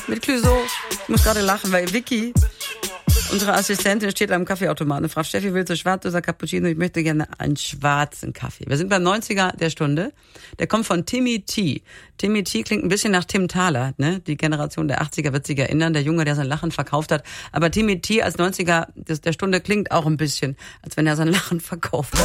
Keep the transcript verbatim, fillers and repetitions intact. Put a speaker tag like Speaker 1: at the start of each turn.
Speaker 1: mit Clouseau. Ich muss gerade lachen, weil Vicky, unsere Assistentin, steht am Kaffeeautomaten und fragt, Steffi, willst du schwarz oder Cappuccino? Ich möchte gerne einen schwarzen Kaffee. Wir sind beim neunziger der Stunde. Der kommt von Timmy T. Timmy T klingt ein bisschen nach Tim Thaler, ne? Die Generation der achtziger wird sich erinnern, der Junge, der sein Lachen verkauft hat. Aber Timmy T als neunziger der Stunde klingt auch ein bisschen, als wenn er sein Lachen verkauft hat.